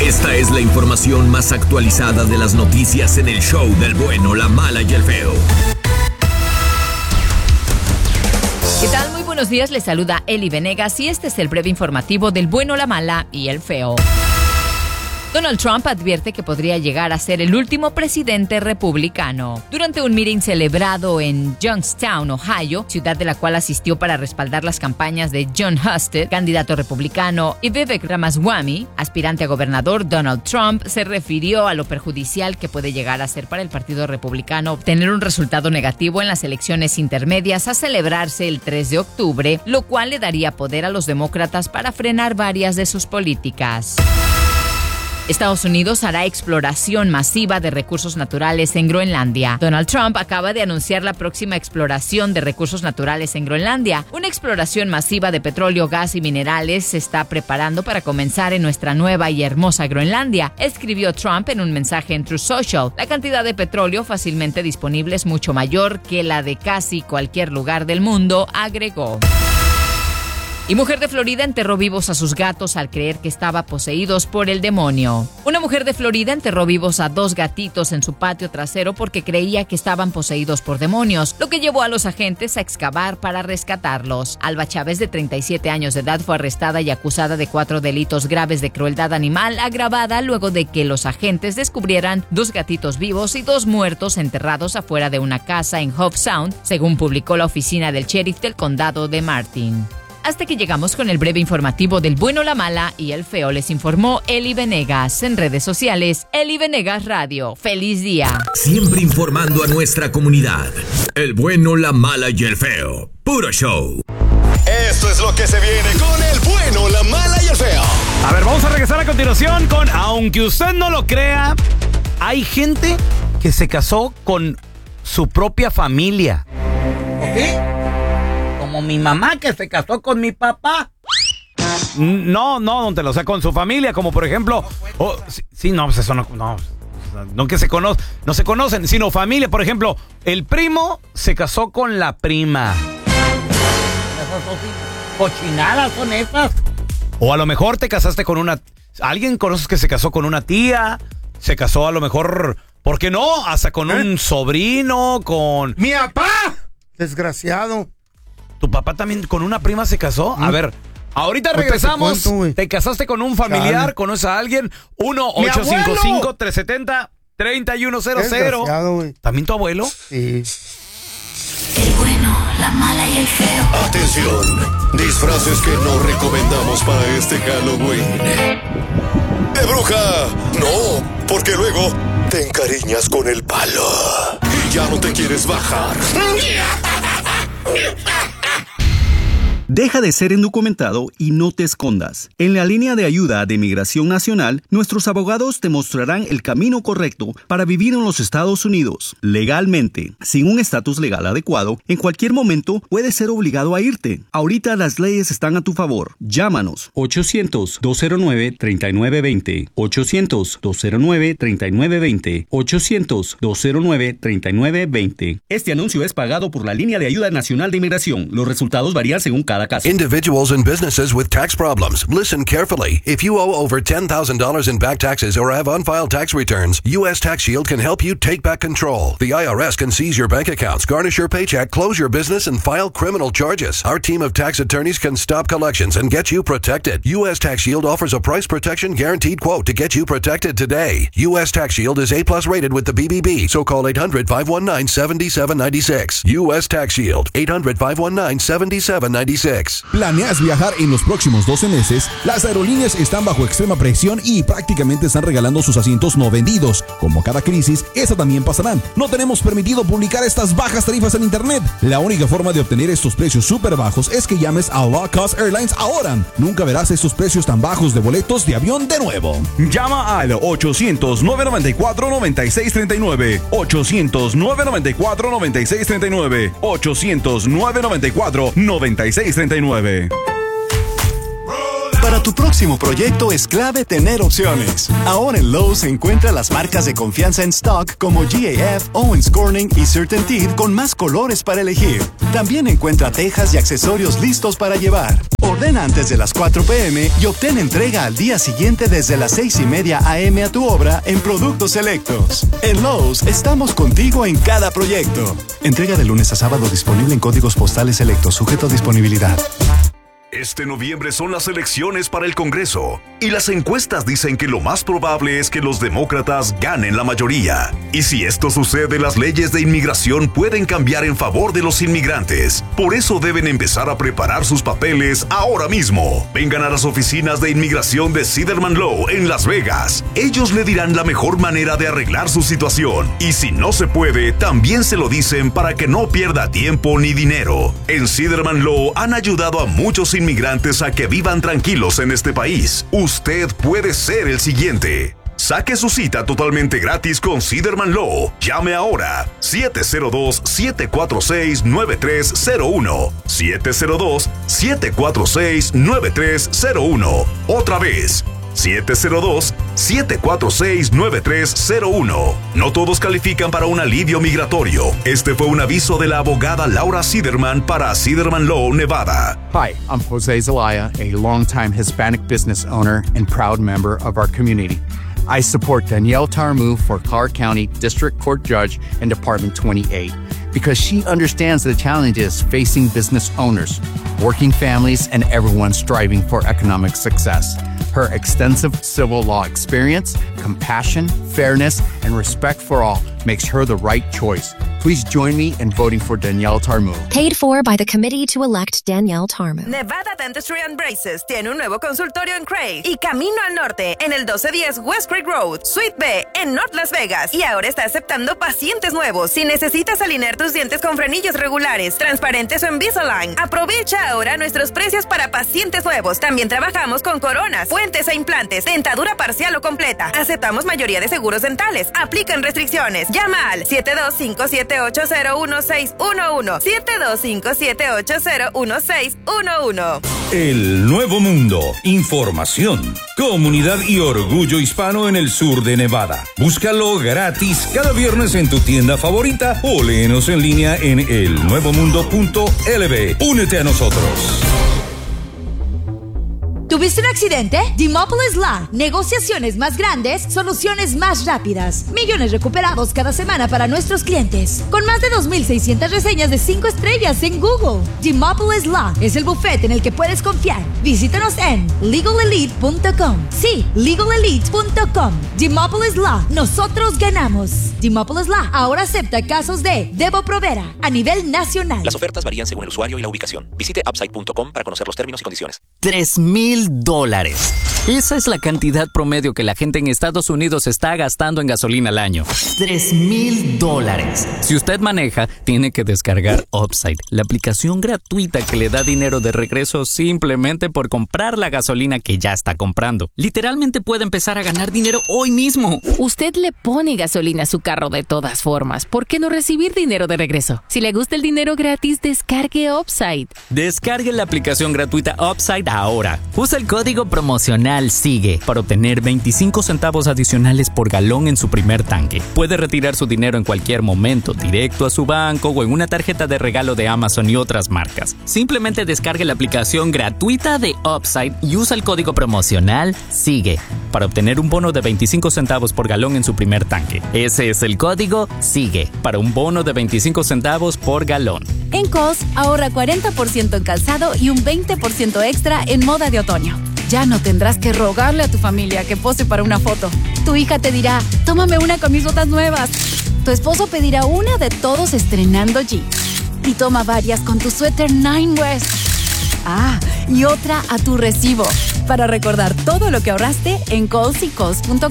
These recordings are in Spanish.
Esta es la información más actualizada de las noticias en el show del bueno, la mala y el feo. ¿Qué tal? Muy buenos días, les saluda Eli Venegas y este es el breve informativo del bueno, la mala y el feo. Donald Trump advierte que podría llegar a ser el último presidente republicano. Durante un meeting celebrado en Youngstown, Ohio, ciudad de la cual asistió para respaldar las campañas de Jon Husted, candidato republicano, y Vivek Ramaswamy, aspirante a gobernador, Donald Trump se refirió a lo perjudicial que puede llegar a ser para el Partido Republicano obtener un resultado negativo en las elecciones intermedias a celebrarse el 3 de octubre, lo cual le daría poder a los demócratas para frenar varias de sus políticas. Estados Unidos hará exploración masiva de recursos naturales en Groenlandia. Donald Trump acaba de anunciar la próxima exploración de recursos naturales en Groenlandia. Una exploración masiva de petróleo, gas y minerales se está preparando para comenzar en nuestra nueva y hermosa Groenlandia, escribió Trump en un mensaje en Truth Social. La cantidad de petróleo fácilmente disponible es mucho mayor que la de casi cualquier lugar del mundo, agregó. Y mujer de Florida enterró vivos a sus gatos al creer que estaban poseídos por el demonio. Una mujer de Florida enterró vivos a 2 gatitos en su patio trasero porque creía que estaban poseídos por demonios, lo que llevó a los agentes a excavar para rescatarlos. Alba Chávez, de 37 años de edad, fue arrestada y acusada de 4 delitos graves de crueldad animal agravada luego de que los agentes descubrieran 2 gatitos vivos y 2 muertos enterrados afuera de una casa en Howe Sound, según publicó la oficina del sheriff del condado de Martin. Hasta que llegamos con el breve informativo del bueno, la mala y el feo, les informó Eli Venegas. En redes sociales, Eli Venegas Radio. ¡Feliz día! Siempre informando a nuestra comunidad. El bueno, la mala y el feo. Puro show. Esto es lo que se viene con el bueno, la mala y el feo. A ver, vamos a regresar a continuación con, aunque usted no lo crea, hay gente que se casó con su propia familia. ¿Ok? Como mi mamá que se casó con mi papá. No, don Tela, o sea, con su familia, como por ejemplo... pues eso no que se conocen, no se conocen, sino familia. Por ejemplo, el primo se casó con la prima. Esas cochinadas son esas. O a lo mejor te casaste con una... Alguien conoces que se casó con una tía, se casó a lo mejor... ¿Por qué no? Hasta con un sobrino, con... ¡Mi papá! Desgraciado. ¿Tu papá también con una prima se casó? A ver, ahorita regresamos. ¿Te casaste con un familiar? ¿Conoces a alguien? 1-855-370-3100. ¿También tu abuelo? Sí. El bueno, la mala y el feo. Atención, disfraces que no recomendamos para este Halloween. ¡De bruja! No, porque luego te encariñas con el palo y ya no te quieres bajar. Deja de ser indocumentado y no te escondas. En la línea de ayuda de Migración Nacional, nuestros abogados te mostrarán el camino correcto para vivir en los Estados Unidos legalmente. Sin un estatus legal adecuado, en cualquier momento puedes ser obligado a irte. Ahorita las leyes están a tu favor. Llámanos 800-209-3920, 800-209-3920, 800-209-3920. Este anuncio es pagado por la línea de ayuda nacional de inmigración. Los resultados varían según cada caso. Individuals and businesses with tax problems. Listen carefully. If you owe over $10,000 in back taxes or have unfiled tax returns, U.S. Tax Shield can help you take back control. The IRS can seize your bank accounts, garnish your paycheck, close your business, and file criminal charges. Our team of tax attorneys can stop collections and get you protected. U.S. Tax Shield offers a price protection guaranteed quote to get you protected today. U.S. Tax Shield is A+ rated with the BBB, so call 800-519-7796. U.S. Tax Shield, 800-519-7796. ¿Planeas viajar en los próximos 12 meses? Las aerolíneas están bajo extrema presión y prácticamente están regalando sus asientos no vendidos. Como cada crisis, esa también pasará. No tenemos permitido publicar estas bajas tarifas en internet. La única forma de obtener estos precios súper bajos es que llames a Low Cost Airlines ahora. Nunca verás estos precios tan bajos de boletos de avión de nuevo. Llama al 800-994-9639. 800-994-9639. 800-994-9639. Para tu próximo proyecto es clave tener opciones. Ahora en Lowe's encuentra las marcas de confianza en stock como GAF, Owens Corning y CertainTeed con más colores para elegir. También encuentra tejas y accesorios listos para llevar. Ordena antes de las 4 p.m. y obtén entrega al día siguiente desde las 6:30 a.m. a tu obra en productos selectos. En Lowe's estamos contigo en cada proyecto. Entrega de lunes a sábado disponible en códigos postales selectos, sujeto a disponibilidad. Este noviembre son las elecciones para el Congreso y las encuestas dicen que lo más probable es que los demócratas ganen la mayoría. Y si esto sucede, las leyes de inmigración pueden cambiar en favor de los inmigrantes. Por eso deben empezar a preparar sus papeles ahora mismo. Vengan a las oficinas de inmigración de Siderman Law en Las Vegas. Ellos le dirán la mejor manera de arreglar su situación. Y si no se puede, también se lo dicen para que no pierda tiempo ni dinero. En Siderman Law han ayudado a muchos inmigrantes a que vivan tranquilos en este país. Usted puede ser el siguiente. Saque su cita totalmente gratis con Siderman Law. Llame ahora 702-746-9301. 702-746-9301. Otra vez 702-746-9301. No todos califican para un alivio migratorio. Este fue un aviso de la abogada Laura Siderman para Siderman Law, Nevada. Hi, I'm Jose Zelaya, a longtime Hispanic business owner and proud member of our community. I support Danielle Tarmu for Clark County District Court Judge in Department 28 because she understands the challenges facing business owners, working families, and everyone striving for economic success. Her extensive civil law experience, compassion, fairness, and respect for all makes her the right choice. Please join me in voting for Danielle Tarmu. Paid for by the committee to elect Danielle Tarmu. Nevada Dentistry and Braces tiene un nuevo consultorio en Cray y camino al norte en el 1210 West Creek Road, Suite B, en North Las Vegas. Y ahora está aceptando pacientes nuevos. Si necesitas alinear tus dientes con frenillos regulares, transparentes o Invisalign, aprovecha ahora nuestros precios para pacientes nuevos. También trabajamos con coronas, puentes e implantes, dentadura parcial o completa. Aceptamos mayoría de seguros dentales. Aplican restricciones. Llama al 725-780-1611. 725-780-1611. El Nuevo Mundo. Información, comunidad y orgullo hispano en el sur de Nevada. Búscalo gratis cada viernes en tu tienda favorita o léenos en línea en elnuevomundo.lv. Únete a nosotros. ¿Tuviste un accidente? Dimópolis Law. Negociaciones más grandes, soluciones más rápidas. Millones recuperados cada semana para nuestros clientes. Con más de 2,600 reseñas de 5 estrellas en Google. Dimópolis Law es el bufete en el que puedes confiar. Visítanos en legalelite.com. Sí, legalelite.com. Dimópolis Law. Nosotros ganamos. Dimópolis Law ahora acepta casos de Devo Provera a nivel nacional. Las ofertas varían según el usuario y la ubicación. Visite upside.com para conocer los términos y condiciones. $3,000. Esa es la cantidad promedio que la gente en Estados Unidos está gastando en gasolina al año. $3,000. Si usted maneja, tiene que descargar Upside, la aplicación gratuita que le da dinero de regreso simplemente por comprar la gasolina que ya está comprando. Literalmente puede empezar a ganar dinero hoy mismo. Usted le pone gasolina a su carro de todas formas. ¿Por qué no recibir dinero de regreso? Si le gusta el dinero gratis, descargue Upside. Descargue la aplicación gratuita Upside ahora. Usa el código promocional SIGUE para obtener 25 centavos adicionales por galón en su primer tanque. Puede retirar su dinero en cualquier momento, directo a su banco o en una tarjeta de regalo de Amazon y otras marcas. Simplemente descargue la aplicación gratuita de Upside y usa el código promocional SIGUE para obtener un bono de 25 centavos por galón en su primer tanque. Ese es el código SIGUE para un bono de 25 centavos por galón. En Kohl's, ahorra 40% en calzado y un 20% extra en moda de otoño. Ya no tendrás que rogarle a tu familia que pose para una foto. Tu hija te dirá, tómame una con mis botas nuevas. Tu esposo pedirá una de todos estrenando jeans. Y toma varias con tu suéter Nine West. Y otra a tu recibo. Para recordar todo lo que ahorraste en Kohl's y Kohl's.com.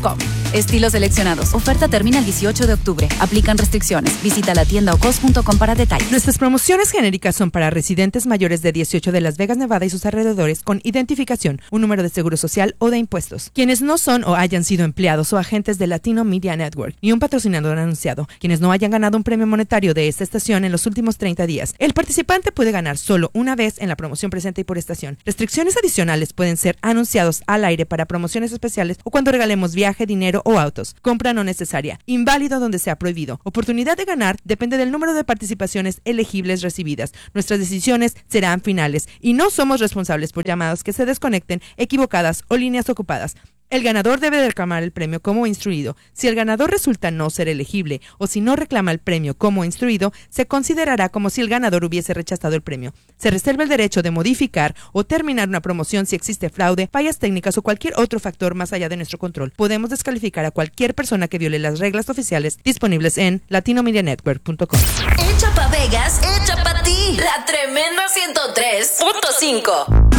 Estilos seleccionados. Oferta termina el 18 de octubre. Aplican restricciones. Visita la tienda o cos.com para detalles. Nuestras promociones genéricas son para residentes mayores de 18 de Las Vegas, Nevada y sus alrededores con identificación, un número de seguro social o de impuestos. Quienes no son o hayan sido empleados o agentes de Latino Media Network ni un patrocinador anunciado. Quienes no hayan ganado un premio monetario de esta estación en los últimos 30 días. El participante puede ganar solo una vez en la promoción presente y por estación. Restricciones adicionales pueden ser anunciados al aire para promociones especiales o cuando regalemos viaje, dinero o autos. Compra no necesaria. Inválido donde sea prohibido. Oportunidad de ganar depende del número de participaciones elegibles recibidas. Nuestras decisiones serán finales y no somos responsables por llamadas que se desconecten, equivocadas o líneas ocupadas. El ganador debe de reclamar el premio como instruido. Si el ganador resulta no ser elegible o si no reclama el premio como instruido, se considerará como si el ganador hubiese rechazado el premio. Se reserva el derecho de modificar o terminar una promoción si existe fraude, fallas técnicas o cualquier otro factor más allá de nuestro control. Podemos descalificar a cualquier persona que viole las reglas oficiales disponibles en latinomedianetwork.com. Hecha pa' Vegas, hecha pa' ti. La tremenda 103.5.